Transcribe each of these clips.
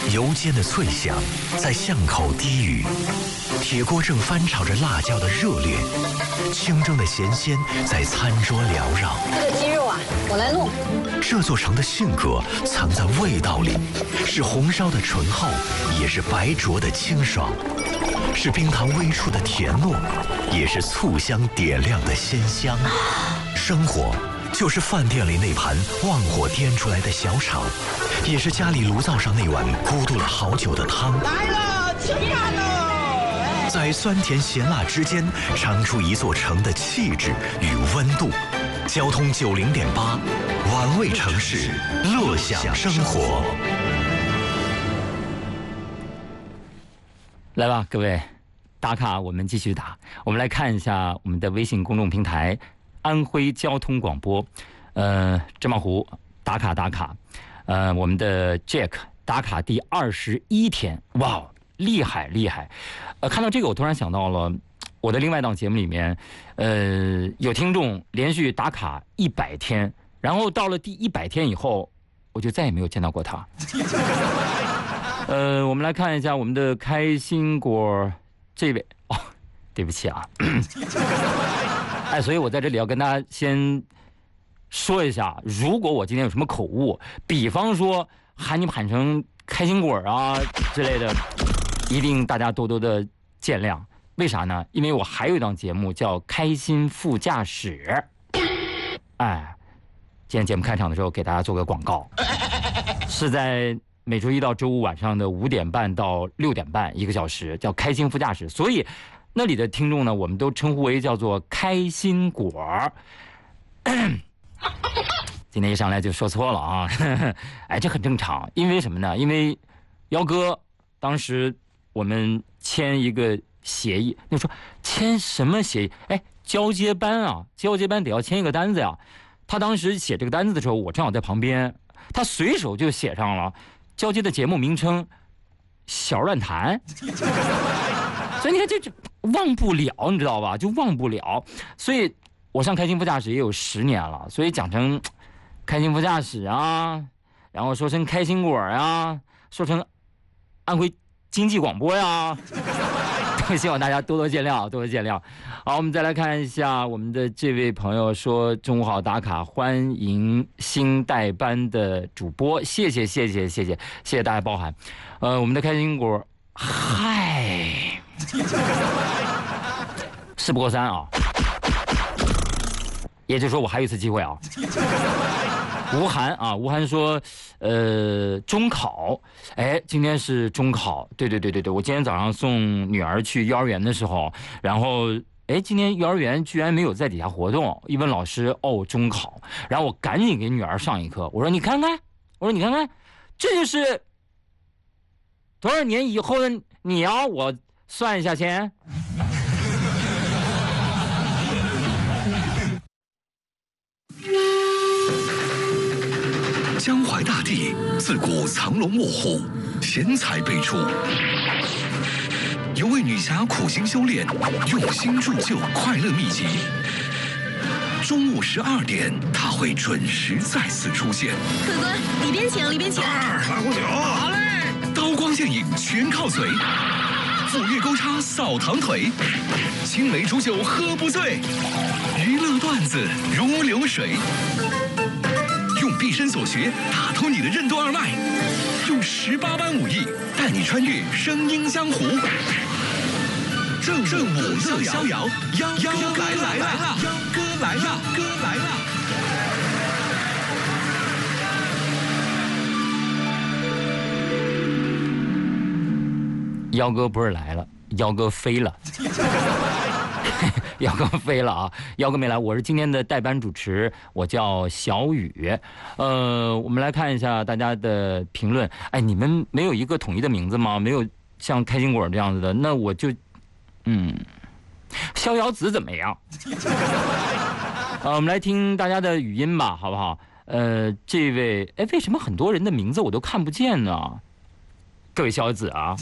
油煎的脆响在巷口低语，铁锅正翻炒着辣椒的热烈，清蒸的咸鲜在餐桌缭绕。 这个鸡肉啊，我来弄。 这座城的性格藏在味道里，是红烧的醇厚，也是白灼的清爽，是冰糖微出的甜糯，也是醋香点亮的鲜香。生活就是饭店里那盘旺火颠出来的小炒，也是家里炉灶上那碗咕嘟了好久的汤。 来了，吃饭喽！ 在酸甜咸辣之间，尝出一座城的气质与温度。交通90.8，玩味城市，乐享生活。 来吧，各位，打卡我们继续打。我们来看一下我们的微信公众平台安徽交通广播，芝麻糊打卡，我们的 Jack 打卡第21天，哇，厉害！看到这个我突然想到了我的另外一档节目里面，有听众连续打卡100天，然后到了第100天以后，我就再也没有见到过他。我们来看一下我们的开心果这位，哦，对不起啊。所以我在这里要跟大家先说一下，如果我今天有什么口误，比方说喊你喊成开心果啊之类的，一定大家多多的见谅。为啥呢？因为我还有一档节目叫《开心副驾驶》。今天节目开场的时候给大家做个广告，是在每周一到周五晚上的5点半到6点半1个小时，叫《开心副驾驶》。所以那里的听众呢，我们都称呼为叫做开心果。今天一上来就说错了啊，这很正常。因为什么呢？因为姚哥当时我们签一个协议，你说签什么协议？交接班啊，交接班得要签一个单子呀。他当时写这个单子的时候，我正好在旁边，他随手就写上了交接的节目名称“小乱谈”。所以你看这忘不了，你知道吧？就忘不了。所以我上开心副驾驶也有10年了，所以讲成开心副驾驶啊，然后说成开心果啊，说成安徽经济广播呀，都希望大家多多见谅，多多见谅。好，我们再来看一下我们的这位朋友说：“中午好，打卡，欢迎新代班的主播，谢谢大家包涵。”我们的开心果，嗨，事不过三啊，也就是说我还有一次机会啊。吴涵说，中考，今天是中考，对，我今天早上送女儿去幼儿园的时候，然后今天幼儿园居然没有在底下活动，一问老师，中考，然后我赶紧给女儿上一课，我说你看看，这就是多少年以后的你啊，我算一下钱。 江淮大地自古藏龙卧虎，贤才辈出。有位女侠苦心修炼，用心铸就快乐秘籍。中午12点，她会准时再次出现。 客官，里边请。 来壶酒。好嘞。刀光剑影全靠嘴，斧钺钩叉扫堂腿，青梅煮酒喝不醉，娱乐段子如流水。用毕生所学打通你的任督二脉，用18般武艺带你穿越声音江湖。正午乐逍遥，妖哥来了，妖哥来了。 妖哥不是来了，妖哥飞了。姚哥飞了啊，姚哥没来，我是今天的代班主持，我叫小雨。我们来看一下大家的评论。你们没有一个统一的名字吗？没有像开心果这样子的，那我就逍遥子怎么样？我们来听大家的语音吧，好不好？这位，为什么很多人的名字我都看不见呢？各位逍遥子啊，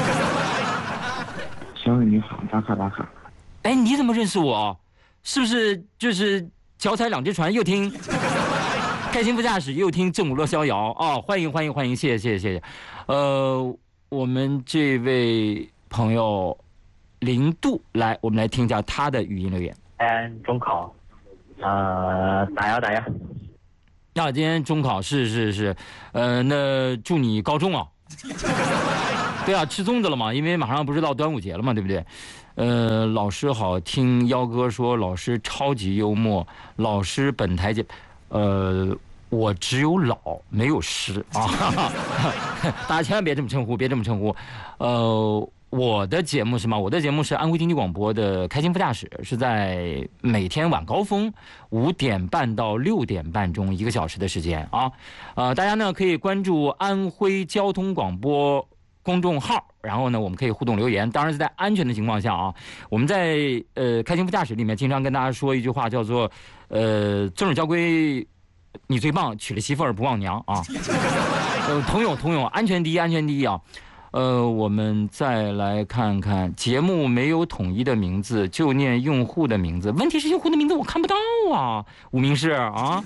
小雨你好，打卡。 你怎么认识我？是不是就是脚踩两只船？又听开心副驾驶又听正午乐逍遥啊、哦！欢迎欢迎欢迎，谢谢谢谢谢谢。我们这位朋友零度来，我们来听一下他的语音留言。 中考，打呀。 那今天中考是，那祝你高中啊。对啊，吃粽子了嘛，因为马上不是到端午节了嘛，对不对？老师好，听幺哥说老师超级幽默，老师本台节，我只有老没有师啊，大家千万别这么称呼，别这么称呼。我的节目是吗？我的节目是安徽经济广播的开心副驾驶，是在每天晚高峰5点半到6点半中1个小时的时间啊。大家呢可以关注安徽交通广播公众号，然后呢我们可以互动留言，当然是在安全的情况下啊。我们在开心副驾驶里面经常跟大家说一句话，叫做尊荣交规你最棒，娶了媳妇儿不忘娘啊。通用，安全第一啊。我们再来看看节目没有统一的名字，就念用户的名字。问题是用户的名字我看不到啊，无名氏啊。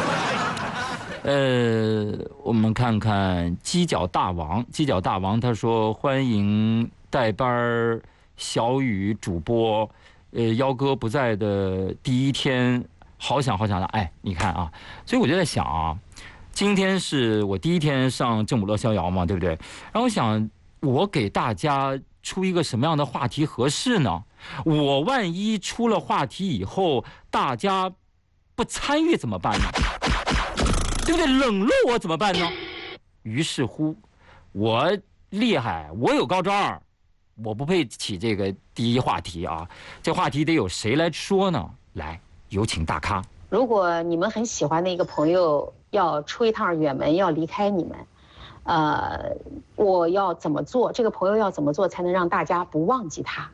我们看看犄角大王他说欢迎代班小雨主播，幺哥不在的第一天，好想的。哎，你看啊，所以我就在想啊，今天是我第一天上正午乐逍遥嘛，对不对？然后我想，我给大家出一个什么样的话题合适呢？我万一出了话题以后，大家不参与怎么办呢？对不对？冷落我怎么办呢？于是乎，我厉害，我有高招，我不配起这个第一话题啊。这话题得有谁来说呢？来，有请大咖。 如果你们很喜欢的一个朋友要出一趟远门，要离开你们，我要怎么做？这个朋友要怎么做才能让大家不忘记他？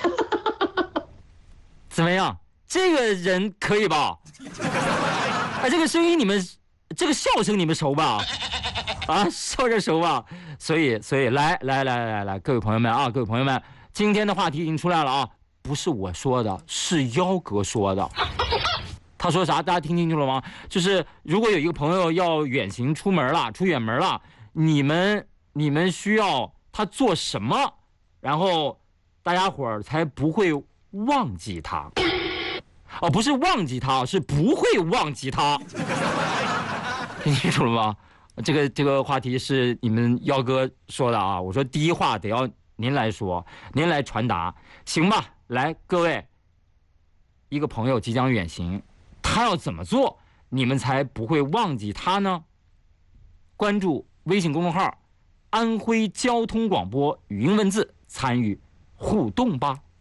怎么样？这个人可以吧？哎，这个声音你们，这个笑声你们熟吧？啊，笑着熟吧？所以来，各位朋友们啊，各位朋友们，今天的话题已经出来了啊，不是我说的，是幺哥说的。他说啥？大家听清楚了吗？就是如果有一个朋友要远行出门了，出远门了，你们需要他做什么，然后大家伙儿才不会忘记他？哦，不是忘记他，是不会忘记他。听清楚了吗？这个话题是你们幺哥说的啊。我说第一话得要您来说，您来传达，行吧？来，各位，一个朋友即将远行，他要怎么做，你们才不会忘记他呢？关注微信公众号安徽交通广播语音文字，参与互动吧。